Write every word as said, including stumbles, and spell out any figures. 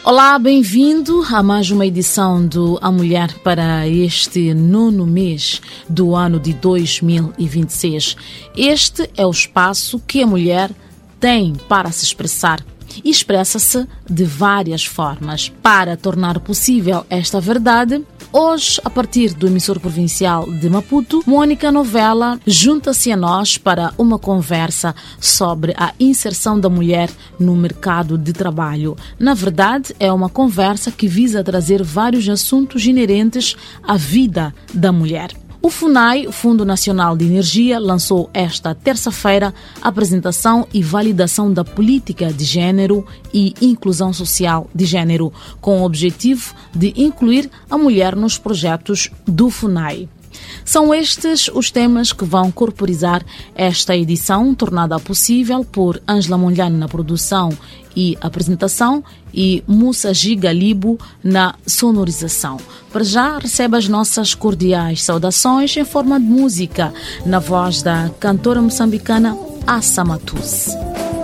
Olá, bem-vindo a mais uma edição do A Mulher para este nono mês do ano de dois mil e vinte e seis. Este é o espaço que a mulher tem para se expressar e expressa-se de várias formas. Para tornar possível esta verdade, hoje, a partir do emissor provincial de Maputo, Mônica Novella junta-se a nós para uma conversa sobre a inserção da mulher no mercado de trabalho. Na verdade, é uma conversa que visa trazer vários assuntos inerentes à vida da mulher. O FUNAI, o Fundo Nacional de Energia, lançou esta terça-feira a apresentação e validação da política de género e inclusão social de género, com o objetivo de incluir a mulher nos projetos do FUNAI. São estes os temas que vão corporizar esta edição, tornada possível por Ângela Monlhane na produção e apresentação e Moussa Gigalibo na sonorização. Para já, recebe as nossas cordiais saudações em forma de música, na voz da cantora moçambicana Assa Matus.